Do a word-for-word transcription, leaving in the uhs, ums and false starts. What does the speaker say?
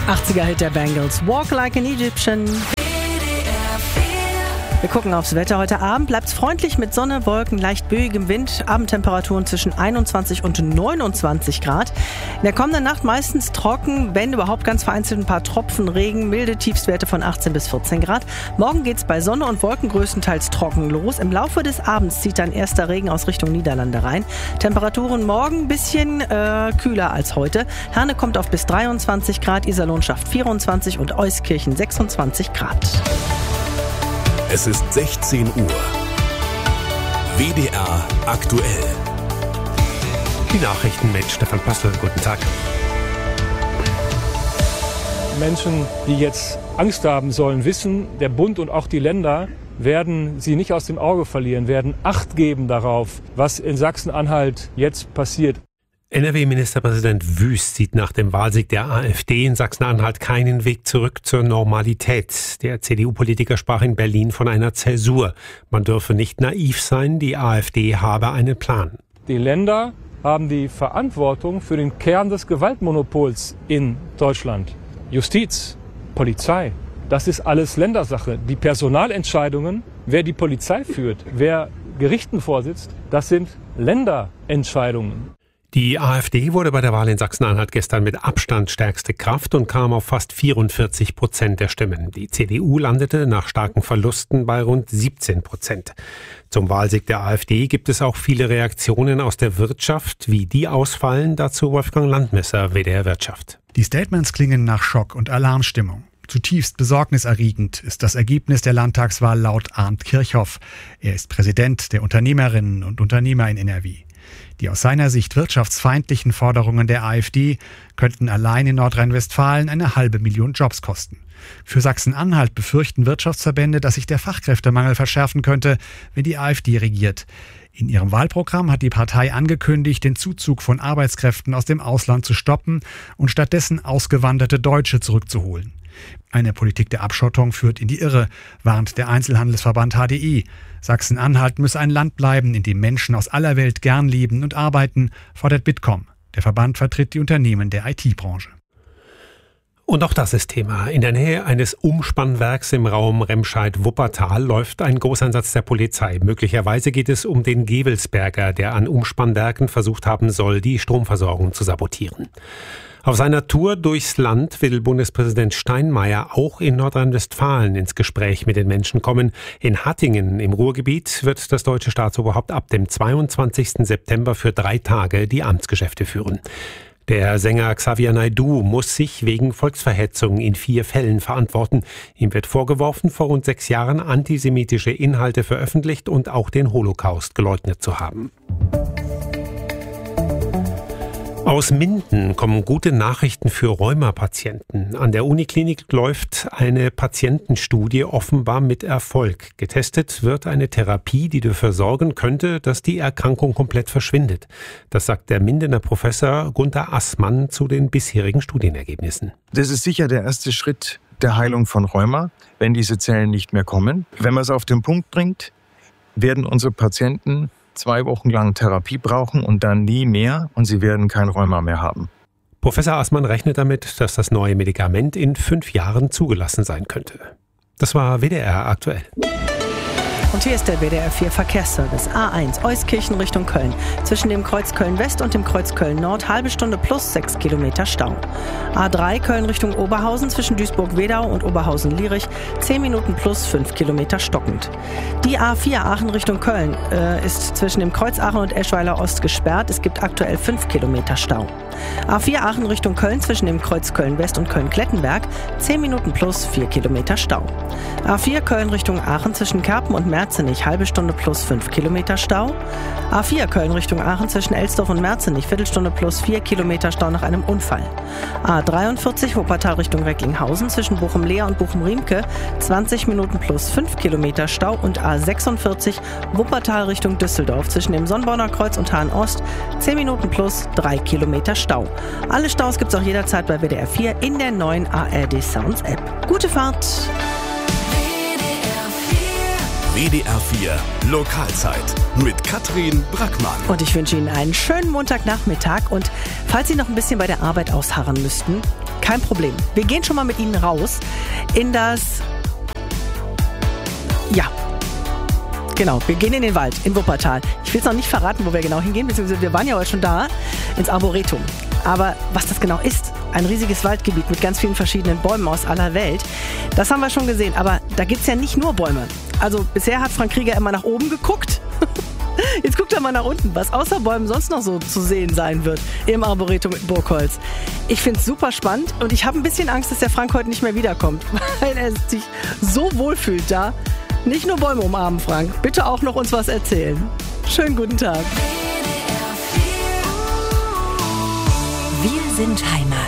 achtziger-Hit der Bangles, Walk Like an Egyptian. Wir gucken aufs Wetter. Heute Abend bleibt es freundlich mit Sonne, Wolken, leicht böigem Wind. Abendtemperaturen zwischen einundzwanzig und neunundzwanzig Grad. In der kommenden Nacht meistens trocken, wenn überhaupt ganz vereinzelt ein paar Tropfen Regen. Milde Tiefstwerte von achtzehn bis vierzehn Grad. Morgen geht es bei Sonne und Wolken größtenteils trocken los. Im Laufe des Abends zieht dann erster Regen aus Richtung Niederlande rein. Temperaturen morgen ein bisschen äh, kühler als heute. Herne kommt auf bis dreiundzwanzig Grad, Iserlohn schafft vierundzwanzig und Euskirchen sechsundzwanzig Grad. Es ist sechzehn Uhr. W D R aktuell. Die Nachrichten mit Stefan Pastel. Guten Tag. Menschen, die jetzt Angst haben sollen, wissen, der Bund und auch die Länder werden sie nicht aus dem Auge verlieren, werden Acht geben darauf, was in Sachsen-Anhalt jetzt passiert. N R W-Ministerpräsident Wüst sieht nach dem Wahlsieg der AfD in Sachsen-Anhalt keinen Weg zurück zur Normalität. Der C D U-Politiker sprach in Berlin von einer Zäsur. Man dürfe nicht naiv sein, die AfD habe einen Plan. Die Länder haben die Verantwortung für den Kern des Gewaltmonopols in Deutschland. Justiz, Polizei, das ist alles Ländersache. Die Personalentscheidungen, wer die Polizei führt, wer Gerichten vorsitzt, das sind Länderentscheidungen. Die AfD wurde bei der Wahl in Sachsen-Anhalt gestern mit Abstand stärkste Kraft und kam auf fast vierundvierzig Prozent der Stimmen. Die C D U landete nach starken Verlusten bei rund siebzehn Prozent. Zum Wahlsieg der AfD gibt es auch viele Reaktionen aus der Wirtschaft. Wie die ausfallen, dazu Wolfgang Landmesser, W D R Wirtschaft. Die Statements klingen nach Schock und Alarmstimmung. Zutiefst besorgniserregend ist das Ergebnis der Landtagswahl laut Arndt Kirchhoff. Er ist Präsident der Unternehmerinnen und Unternehmer in N R W. Die aus seiner Sicht wirtschaftsfeindlichen Forderungen der AfD könnten allein in Nordrhein-Westfalen eine halbe Million Jobs kosten. Für Sachsen-Anhalt befürchten Wirtschaftsverbände, dass sich der Fachkräftemangel verschärfen könnte, wenn die AfD regiert. In ihrem Wahlprogramm hat die Partei angekündigt, den Zuzug von Arbeitskräften aus dem Ausland zu stoppen und stattdessen ausgewanderte Deutsche zurückzuholen. Eine Politik der Abschottung führt in die Irre, warnt der Einzelhandelsverband H D I. Sachsen-Anhalt müsse ein Land bleiben, in dem Menschen aus aller Welt gern leben und arbeiten, fordert Bitkom. Der Verband vertritt die Unternehmen der I T-Branche. Und auch das ist Thema. In der Nähe eines Umspannwerks im Raum Remscheid-Wuppertal läuft ein Großeinsatz der Polizei. Möglicherweise geht es um den Gewelsberger, der an Umspannwerken versucht haben soll, die Stromversorgung zu sabotieren. Auf seiner Tour durchs Land will Bundespräsident Steinmeier auch in Nordrhein-Westfalen ins Gespräch mit den Menschen kommen. In Hattingen im Ruhrgebiet wird das deutsche Staatsoberhaupt ab dem zweiundzwanzigsten September für drei Tage die Amtsgeschäfte führen. Der Sänger Xavier Naidoo muss sich wegen Volksverhetzung in vier Fällen verantworten. Ihm wird vorgeworfen, vor rund sechs Jahren antisemitische Inhalte veröffentlicht und auch den Holocaust geleugnet zu haben. Aus Minden kommen gute Nachrichten für Rheuma-Patienten. An der Uniklinik läuft eine Patientenstudie offenbar mit Erfolg. Getestet wird eine Therapie, die dafür sorgen könnte, dass die Erkrankung komplett verschwindet. Das sagt der Mindener Professor Gunter Assmann zu den bisherigen Studienergebnissen. Das ist sicher der erste Schritt der Heilung von Rheuma, wenn diese Zellen nicht mehr kommen. Wenn man es auf den Punkt bringt, werden unsere Patienten zwei Wochen lang Therapie brauchen und dann nie mehr und sie werden kein Rheuma mehr haben. Professor Assmann rechnet damit, dass das neue Medikament in fünf Jahren zugelassen sein könnte. Das war W D R aktuell. Und hier ist der W D R vier Verkehrsservice. A eins, Euskirchen Richtung Köln. Zwischen dem Kreuz Köln-West und dem Kreuz Köln-Nord halbe Stunde plus sechs Kilometer Stau. A drei, Köln Richtung Oberhausen zwischen Duisburg-Wedau und Oberhausen-Lierich zehn Minuten plus fünf Kilometer stockend. Die A vier, Aachen Richtung Köln, äh, ist zwischen dem Kreuz Aachen und Eschweiler Ost gesperrt. Es gibt aktuell fünf Kilometer Stau. A vier, Aachen Richtung Köln zwischen dem Kreuz Köln-West und Köln-Klettenberg zehn Minuten plus vier Kilometer Stau. A vier, Köln Richtung Aachen zwischen Kerpen und Merzenich, halbe Stunde plus fünf Kilometer Stau. A vier, Köln Richtung Aachen zwischen Elsdorf und Merzenich, Viertelstunde plus vier Kilometer Stau nach einem Unfall. A dreiundvierzig, Wuppertal Richtung Recklinghausen zwischen Bochum-Leer und Bochum-Riemke, zwanzig Minuten plus fünf Kilometer Stau. Und A sechsundvierzig, Wuppertal Richtung Düsseldorf zwischen dem Sonnborner Kreuz und Hahn Ost, zehn Minuten plus drei Kilometer Stau. Alle Staus gibt's auch jederzeit bei W D R vier in der neuen A R D Sounds App. Gute Fahrt! W D R vier Lokalzeit mit Katrin Brackmann. Und ich wünsche Ihnen einen schönen Montagnachmittag. Und falls Sie noch ein bisschen bei der Arbeit ausharren müssten, kein Problem. Wir gehen schon mal mit Ihnen raus in das... Ja, genau, wir gehen in den Wald in Wuppertal. Ich will es noch nicht verraten, wo wir genau hingehen, beziehungsweise wir waren ja heute schon da, ins Arboretum. Aber was das genau ist, ein riesiges Waldgebiet mit ganz vielen verschiedenen Bäumen aus aller Welt, das haben wir schon gesehen. Aber da gibt es ja nicht nur Bäume. Also bisher hat Frank Krieger immer nach oben geguckt. Jetzt guckt er mal nach unten, was außer Bäumen sonst noch so zu sehen sein wird im Arboretum mit Burgholz. Ich finde es super spannend und ich habe ein bisschen Angst, dass der Frank heute nicht mehr wiederkommt, weil er sich so wohlfühlt da. Nicht nur Bäume umarmen, Frank. Bitte auch noch uns was erzählen. Schönen guten Tag. Wir sind Heimat.